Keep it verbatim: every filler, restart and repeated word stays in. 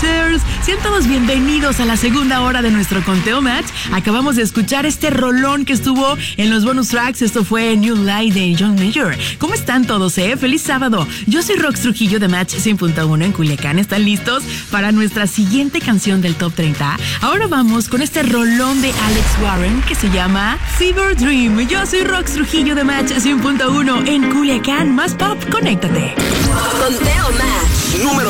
Matters. Sean todos bienvenidos a la segunda hora de nuestro conteo match. Acabamos de escuchar este rolón que estuvo en los bonus tracks. Esto fue New Light de John Mayer. ¿Cómo están todos, eh? ¡Feliz sábado! Yo soy Rox Trujillo de Match cien punto uno en Culiacán. ¿Están listos para nuestra siguiente canción del Top treinta? Ahora vamos con este rolón de Alex Warren que se llama Fever Dream. Yo soy Rox Trujillo de Match cien punto uno en Culiacán. Más pop, conéctate. Conteo Match número